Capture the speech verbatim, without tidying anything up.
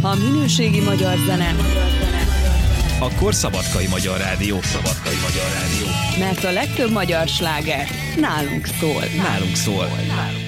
A minőségi magyar zene, akkor Szabadkai Magyar Rádió. Szabadkai Magyar Rádió. mert a legtöbb magyar sláger nálunk szól. Nálunk szól. Nálunk.